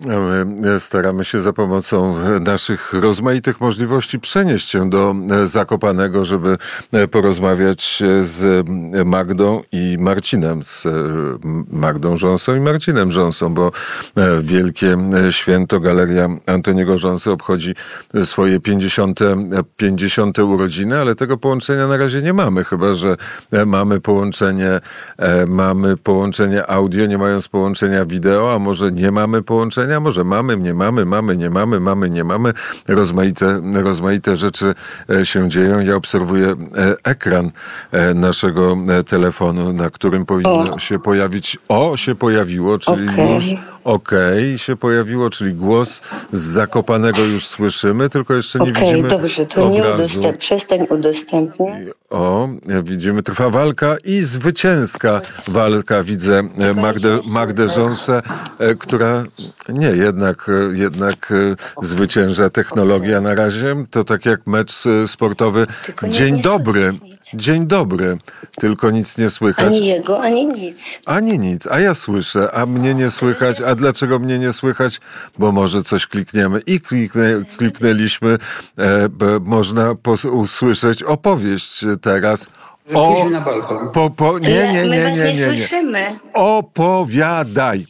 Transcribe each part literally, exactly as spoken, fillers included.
My staramy się za pomocą naszych rozmaitych możliwości przenieść się do Zakopanego, żeby porozmawiać z Magdą i Marcinem, z Magdą Rząsą i Marcinem Rząsą, bo wielkie święto Galeria Antoniego Rząsy obchodzi swoje pięćdziesiąte, pięćdziesiąte urodziny, ale tego połączenia na razie nie mamy, chyba że mamy połączenie, mamy połączenie audio, nie mając połączenia wideo, a może nie mamy połączenia, może mamy, nie mamy, mamy, nie mamy, mamy, nie mamy. Rozmaite, rozmaite rzeczy się dzieją. Ja obserwuję ekran naszego telefonu, na którym powinno o. się pojawić o, się pojawiło, czyli okay. już okej okay, się pojawiło, czyli głos z Zakopanego już słyszymy, tylko jeszcze nie okay, widzimy dobrze, to obrazu. Nie udostęp, przestań udostępniać. O, widzimy, trwa walka i zwycięska walka. Widzę Magdę, Magdę Rząsę, która nie, jednak, jednak zwycięża technologia na razie. To tak jak mecz sportowy. Dzień nie dobry. Dzień dobry. Tylko nic nie słychać. Ani jego, ani nic. Ani nic. A ja słyszę, a mnie nie słychać. A dlaczego mnie nie słychać? Bo może coś klikniemy. I kliknę, kliknęliśmy. E, można pos- usłyszeć opowieść teraz. O, na balkon. Po, po, nie, nie, nie, nie, nie, nie, nie. słyszymy. Opowiadaj.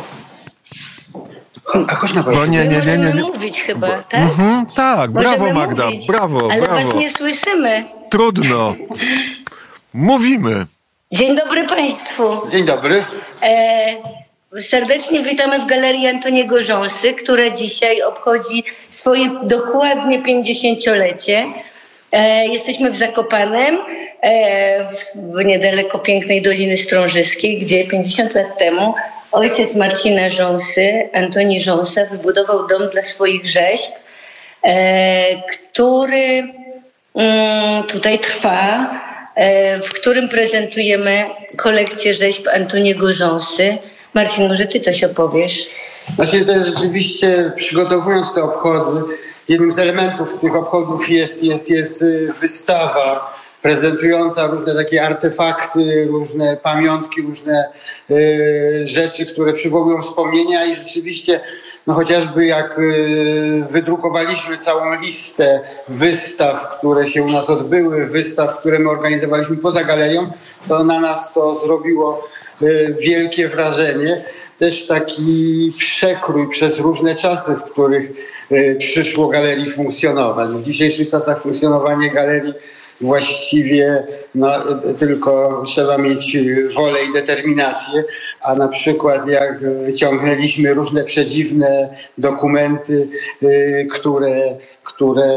A chodź na balkon. No nie, nie, nie, nie, nie. mówić chyba, tak? Mhm, tak, brawo Możemy Magda, mówić, brawo, ale brawo. was nie słyszymy. Trudno. Mówimy. Dzień dobry Państwu. Dzień dobry. E, serdecznie witamy w Galerii Antoniego Rząsy, która dzisiaj obchodzi swoje dokładnie pięćdziesięciolecie. E, jesteśmy w Zakopanem, e, w niedaleko pięknej Doliny Strążyskiej, gdzie pięćdziesiąt lat temu ojciec Marcina Rząsy, Antoni Rząsa, wybudował dom dla swoich rzeźb, e, który mm, tutaj trwa, e, w którym prezentujemy kolekcję rzeźb Antoniego Rząsy. Marcin, może ty coś opowiesz? Znaczy, to jest rzeczywiście, przygotowując te obchody, jednym z elementów tych obchodów jest, jest, jest wystawa prezentująca różne takie artefakty, różne pamiątki, różne y, rzeczy, które przywołują wspomnienia i rzeczywiście, no chociażby jak y, wydrukowaliśmy całą listę wystaw, które się u nas odbyły, wystaw, które my organizowaliśmy poza galerią, to na nas to zrobiło y, wielkie wrażenie. Też taki przekrój przez różne czasy, w których y, przyszło galerii funkcjonować. W dzisiejszych czasach funkcjonowanie galerii właściwie no, tylko trzeba mieć wolę i determinację, a na przykład jak wyciągnęliśmy różne przedziwne dokumenty, y, które, które...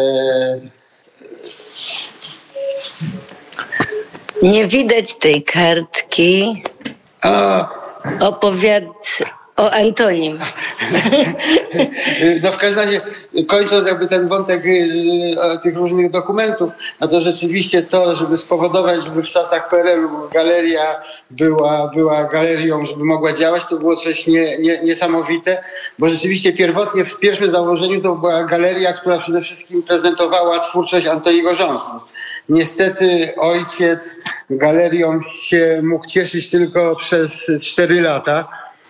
Nie widać tej kartki. A... Opowiadz o Antonim. No w każdym razie, kończąc jakby ten wątek tych różnych dokumentów, no to rzeczywiście to, żeby spowodować, żeby w czasach P R L u galeria była, była galerią, żeby mogła działać, to było coś nie, nie, niesamowite, bo rzeczywiście pierwotnie w pierwszym założeniu to była galeria, która przede wszystkim prezentowała twórczość Antoniego Rząsy. Niestety ojciec galerią się mógł cieszyć tylko przez cztery lata.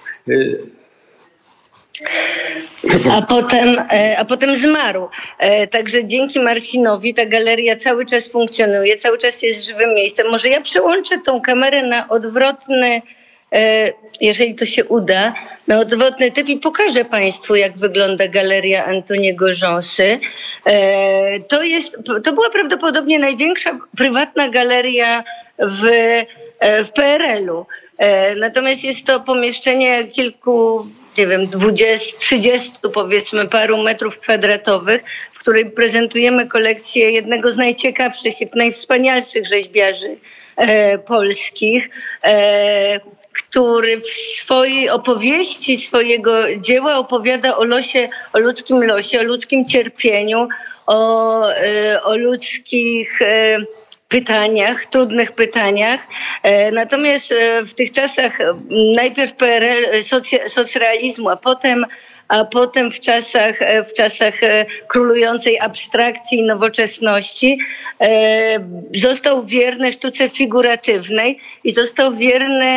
A potem, a potem zmarł. Także dzięki Marcinowi ta galeria cały czas funkcjonuje, cały czas jest żywym miejscem. Może ja przełączę tą kamerę na odwrotny, jeżeli to się uda, na odwrotny typ i pokażę Państwu, jak wygląda galeria Antoniego Rząsy. To jest, to była prawdopodobnie największa prywatna galeria w, w P R L u. Natomiast jest to pomieszczenie kilku, nie wiem, dwudziestu, trzydziestu powiedzmy paru metrów kwadratowych, w której prezentujemy kolekcję jednego z najciekawszych i najwspanialszych rzeźbiarzy e, polskich, e, który w swojej opowieści, swojego dzieła opowiada o losie, o ludzkim losie, o ludzkim cierpieniu, o, e, o ludzkich e, pytaniach, trudnych pytaniach. Natomiast w tych czasach najpierw P R L, socja, socrealizmu, a potem, a potem w czasach, w czasach królującej abstrakcji i nowoczesności został wierny sztuce figuratywnej i został wierny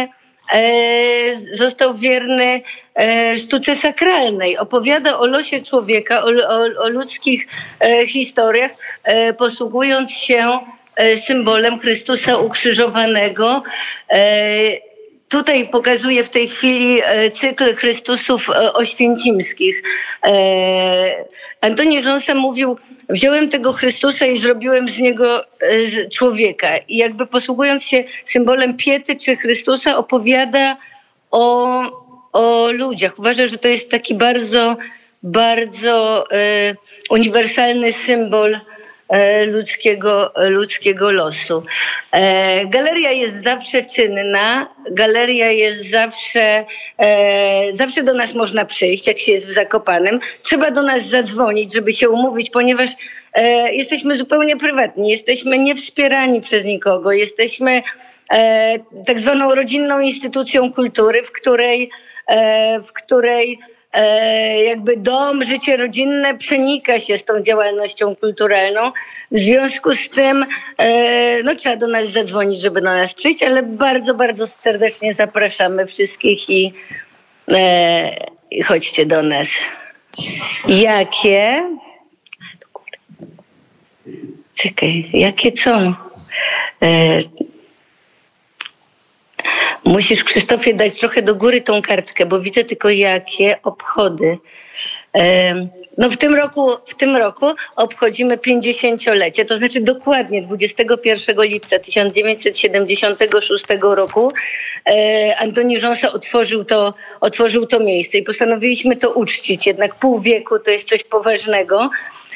został wierny sztuce sakralnej. Opowiada o losie człowieka, o, o, o ludzkich historiach, posługując się symbolem Chrystusa ukrzyżowanego. Tutaj pokazuje w tej chwili cykl Chrystusów oświęcimskich. Antoni Rząsa mówił: wziąłem tego Chrystusa i zrobiłem z niego człowieka. I jakby posługując się symbolem piety czy Chrystusa, opowiada o, o ludziach. Uważam, że to jest taki bardzo, bardzo e, uniwersalny symbol e, ludzkiego, ludzkiego losu. E, galeria jest zawsze czynna, galeria jest zawsze, e, zawsze do nas można przyjść, jak się jest w Zakopanem. Trzeba do nas zadzwonić, żeby się umówić, ponieważ e, jesteśmy zupełnie prywatni, jesteśmy niewspierani przez nikogo, jesteśmy e, tak zwaną rodzinną instytucją kultury, w której, e, w której jakby dom, życie rodzinne przenika się z tą działalnością kulturalną. W związku z tym no, trzeba do nas zadzwonić, żeby do nas przyjść, ale bardzo, bardzo serdecznie zapraszamy wszystkich i, e, i chodźcie do nas. Jakie? Czekaj, jakie co? E, Musisz, Krzysztofie, dać trochę do góry tą kartkę, bo widzę tylko jakie obchody. No w tym roku, w tym roku obchodzimy pięćdziesięciolecie, to znaczy dokładnie dwudziestego pierwszego lipca tysiąc dziewięćset siedemdziesiątego szóstego roku Antoni Rząsa otworzył to, otworzył to miejsce i postanowiliśmy to uczcić. Jednak pół wieku to jest coś poważnego.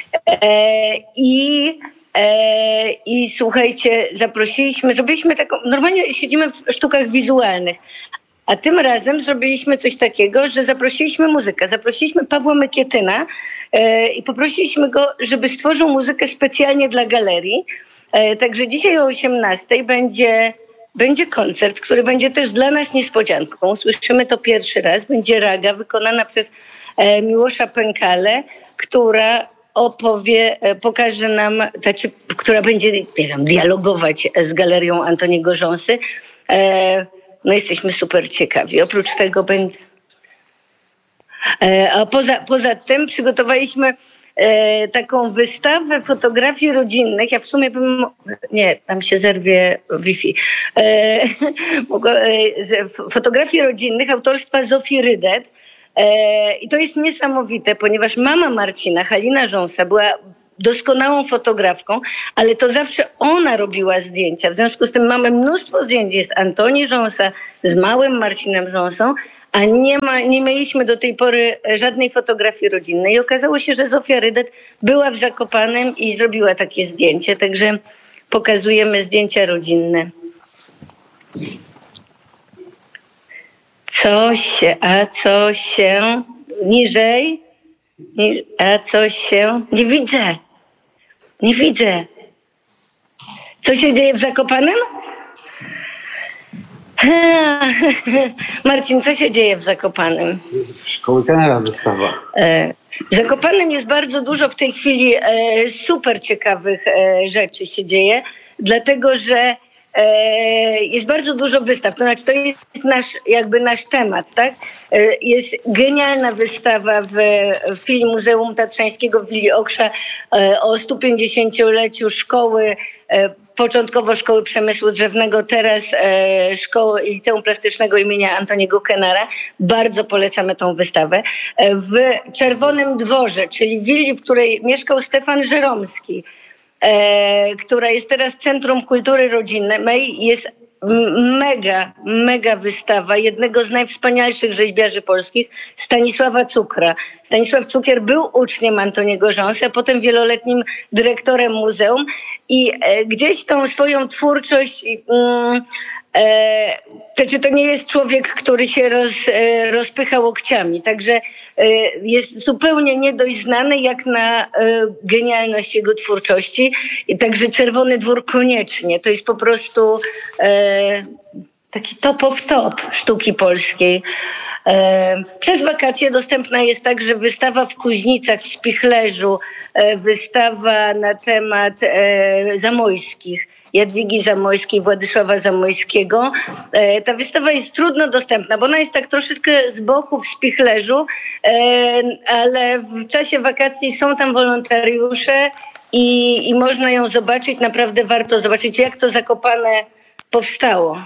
I I słuchajcie, zaprosiliśmy, zrobiliśmy taką, normalnie siedzimy w sztukach wizualnych, a tym razem zrobiliśmy coś takiego, że zaprosiliśmy muzyka, zaprosiliśmy Pawła Mykietyna e, i poprosiliśmy go, żeby stworzył muzykę specjalnie dla galerii. E, także dzisiaj o osiemnastej będzie, będzie koncert, który będzie też dla nas niespodzianką. Słyszymy to pierwszy raz, będzie raga wykonana przez e, Miłosza Pękalę, która opowie, pokaże nam, znaczy, która będzie, nie wiem, dialogować z galerią Antoniego Rząsy. E, no jesteśmy super ciekawi. Oprócz tego będzie... E, a poza, poza tym przygotowaliśmy e, taką wystawę fotografii rodzinnych. Ja w sumie bym... Nie, tam się zerwie Wi-Fi. E, mogło, e, fotografii rodzinnych autorstwa Zofii Rydet. I to jest niesamowite, ponieważ mama Marcina, Halina Rząsa, była doskonałą fotografką, ale to zawsze ona robiła zdjęcia. W związku z tym mamy mnóstwo zdjęć. Jest Antoni Rząsa z małym Marcinem Rząsą, a nie, ma, nie mieliśmy do tej pory żadnej fotografii rodzinnej. I okazało się, że Zofia Rydet była w Zakopanem i zrobiła takie zdjęcie. Także pokazujemy zdjęcia rodzinne. Co się, a co się, niżej, a co się, nie widzę, nie widzę. Co się dzieje w Zakopanem? Marcin, co się dzieje w Zakopanem? W Szkoły Kenera wystawa. W Zakopanem jest bardzo dużo w tej chwili super ciekawych rzeczy się dzieje, dlatego że jest bardzo dużo wystaw, to znaczy to jest nasz, jakby nasz temat, tak? Jest genialna wystawa w, w filii Muzeum Tatrzańskiego w Willi Oksza o stu pięćdziesięcioleciu szkoły, początkowo Szkoły Przemysłu Drzewnego, teraz Szkoły Liceum Plastycznego imienia Antoniego Kenara. Bardzo polecamy tą wystawę. W Czerwonym Dworze, czyli willi, w której mieszkał Stefan Żeromski, E, która jest teraz Centrum Kultury Rodzinnej, jest mega, mega wystawa jednego z najwspanialszych rzeźbiarzy polskich, Stanisława Cukra. Stanisław Cukier był uczniem Antoniego Rząsy, a potem wieloletnim dyrektorem muzeum i e, gdzieś tą swoją twórczość... Mm, E, to, czy to nie jest człowiek, który się roz, e, rozpycha łokciami. Także e, jest zupełnie nie dość znany jak na e, genialność jego twórczości. I także Czerwony Dwór koniecznie. To jest po prostu e, taki top of top sztuki polskiej. E, przez wakacje dostępna jest także wystawa w Kuźnicach, w Spichlerzu, e, wystawa na temat e, Zamojskich. Jadwigi Zamojskiej, Władysława Zamojskiego. Ta wystawa jest trudno dostępna, bo ona jest tak troszeczkę z boku, w spichlerzu, ale w czasie wakacji są tam wolontariusze i, i można ją zobaczyć. Naprawdę warto zobaczyć, jak to Zakopane powstało.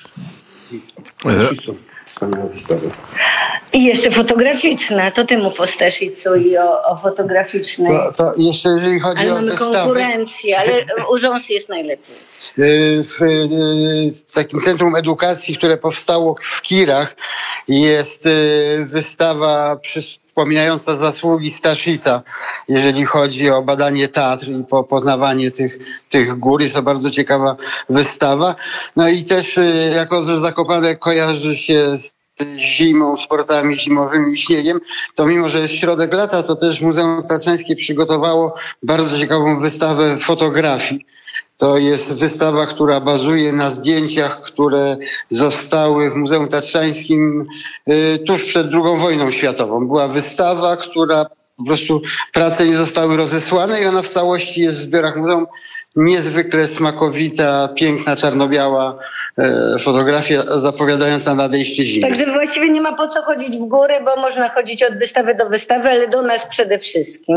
Wspaniała wystawa. I jeszcze fotograficzna. To ty mów o Staszicu i o, o fotograficznej. To, to jeszcze jeżeli chodzi ale o mamy wystawy, konkurencję, ale u Rząsy jest najlepiej. W, w takim Centrum Edukacji, które powstało w Kirach, jest wystawa przypominająca zasługi Staszica, jeżeli chodzi o badanie Tatr i po poznawanie tych, tych gór. Jest to bardzo ciekawa wystawa. No i też jako że Zakopane kojarzy się z zimą, sportami zimowymi i śniegiem, to mimo, że jest środek lata, to też Muzeum Tatrzańskie przygotowało bardzo ciekawą wystawę fotografii. To jest wystawa, która bazuje na zdjęciach, które zostały w Muzeum Tatrzańskim y, tuż przed drugą wojną światową. Była wystawa, która po prostu prace nie zostały rozesłane i ona w całości jest w zbiorach muzeum. Niezwykle smakowita, piękna, czarno-biała e, fotografia zapowiadająca nadejście zimy. Także właściwie nie ma po co chodzić w góry, bo można chodzić od wystawy do wystawy, ale do nas przede wszystkim.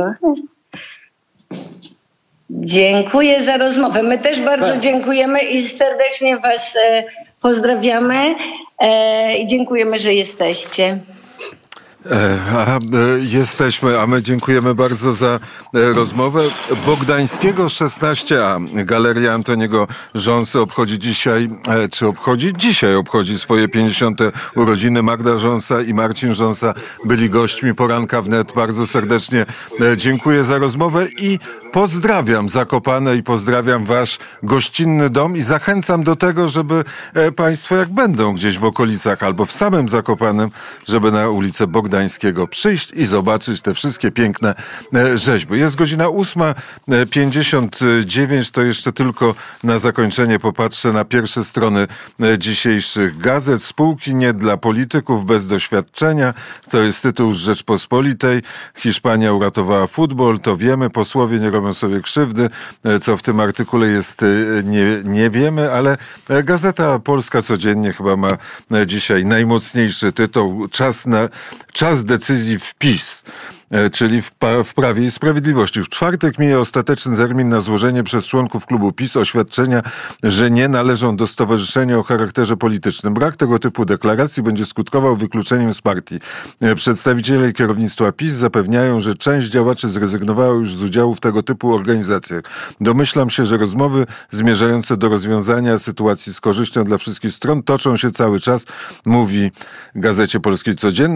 Dziękuję za rozmowę. My też bardzo tak. dziękujemy i serdecznie was e, pozdrawiamy e, i dziękujemy, że jesteście. A, jesteśmy, a my dziękujemy bardzo za rozmowę. Bogdańskiego szesnaście A. Galeria Antoniego Rząsy obchodzi dzisiaj, czy obchodzi? Dzisiaj obchodzi swoje pięćdziesiąte urodziny. Magda Rząsa i Marcin Rząsa byli gośćmi Poranka Wnet. Bardzo serdecznie dziękuję za rozmowę i pozdrawiam Zakopane i pozdrawiam wasz gościnny dom i zachęcam do tego, żeby państwo jak będą gdzieś w okolicach albo w samym Zakopanem, żeby na ulicę Bogdańskiego przyjść i zobaczyć te wszystkie piękne rzeźby. Jest godzina ósma pięćdziesiąt dziewięć, to jeszcze tylko na zakończenie popatrzę na pierwsze strony dzisiejszych gazet. Spółki nie dla polityków bez doświadczenia. To jest tytuł z Rzeczpospolitej. Hiszpania uratowała futbol, to wiemy. Posłowie nie robią sobie krzywdy. Co w tym artykule jest, nie, nie wiemy, ale Gazeta Polska Codziennie chyba ma dzisiaj najmocniejszy tytuł. Czas na czas decyzji w PiS, czyli w, w Prawie i Sprawiedliwości. W czwartek mija ostateczny termin na złożenie przez członków klubu PiS oświadczenia, że nie należą do stowarzyszenia o charakterze politycznym. Brak tego typu deklaracji będzie skutkował wykluczeniem z partii. Przedstawiciele kierownictwa PiS zapewniają, że część działaczy zrezygnowała już z udziału w tego typu organizacjach. Domyślam się, że rozmowy zmierzające do rozwiązania sytuacji z korzyścią dla wszystkich stron toczą się cały czas, mówi Gazecie Polskiej Codziennej.